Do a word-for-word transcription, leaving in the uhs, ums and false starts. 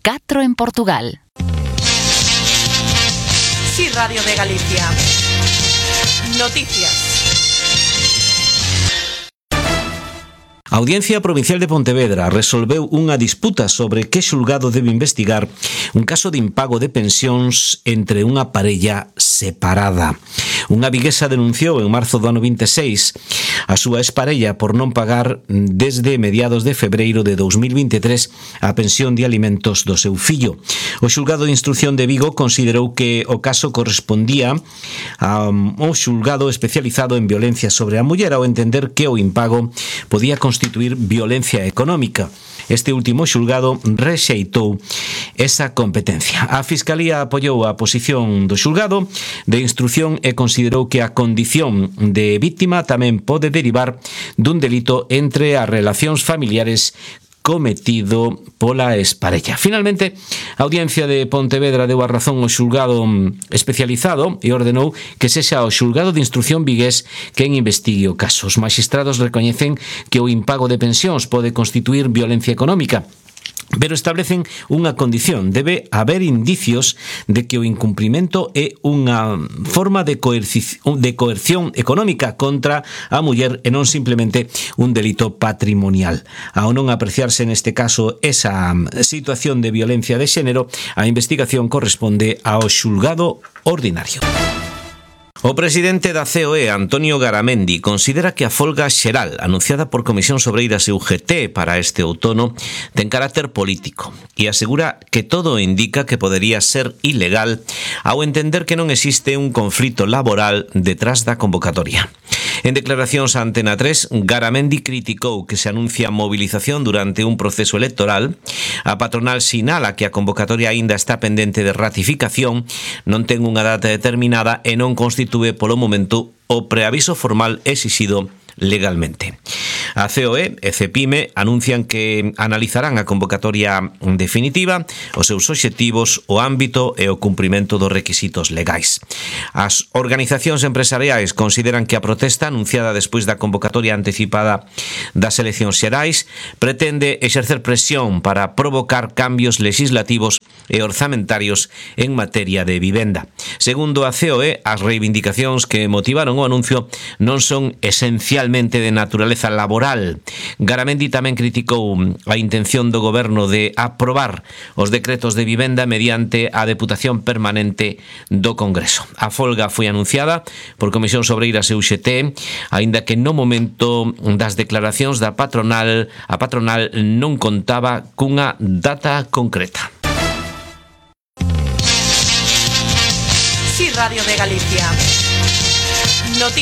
catro en Portugal. Sí, Radio de Galicia. Noticias. A Audiencia Provincial de Pontevedra resolveu unha disputa sobre que xulgado debe investigar un caso de impago de pensións entre unha parella separada. Unha viguesa denunciou en marzo do ano vinte e seis a súa exparella por non pagar desde mediados de febreiro de dous mil vinte e tres a pensión de alimentos do seu fillo. O xulgado de instrucción de Vigo considerou que o caso correspondía ao xulgado especializado en violencia sobre a muller ao entender que o impago podía constituir violencia económica. Este último xulgado rexeitou esa competencia. A Fiscalía apoiou a posición do xulgado de instrucción e considerou que a condición de víctima tamén pode derivar dun delito entre as relacións familiares cometido pola exparella. Finalmente, a Audiencia de Pontevedra deu a razón ao xulgado especializado e ordenou que sexa o xulgado de instrucción vigués quen investigue o caso. Os maxistrados recoñecen que o impago de pensións pode constituir violencia económica, pero establecen unha condición: debe haber indicios de que o incumprimento é unha forma de, coerci- de coerción económica contra a muller e non simplemente un delito patrimonial. Ao non apreciarse neste caso esa situación de violencia de xénero, a investigación corresponde ao xulgado ordinario. O presidente da C O E, Antonio Garamendi, considera que a folga xeral anunciada por Comisión Sobreiras e U G T para este outono ten carácter político e asegura que todo indica que podería ser ilegal ao entender que non existe un conflito laboral detrás da convocatoria. En declaracións a Antena tres, Garamendi criticou que se anuncia movilización durante un proceso electoral. A patronal sinala que a convocatoria aínda está pendente de ratificación, non ten unha data determinada e non constitúe polo momento o preaviso formal exixido legalmente. A C O E e Cepime anuncian que analizarán a convocatoria definitiva, os seus obxectivos, o ámbito e o cumprimento dos requisitos legais. As organizacións empresariais consideran que a protesta anunciada despois da convocatoria anticipada das eleccións xerais pretende exercer presión para provocar cambios legislativos e orzamentarios en materia de vivenda. Segundo a C O E, as reivindicacións que motivaron o anuncio non son esencialmente de naturaleza laboral. Garamendi tamén criticou a intención do goberno de aprobar os decretos de vivenda mediante a Deputación Permanente do Congreso. A folga foi anunciada por Comisión Sobreiras e U G T, aínda que no momento das declaracións da patronal, a patronal non contaba cunha data concreta. Sí, Radio de Galicia. Noticias.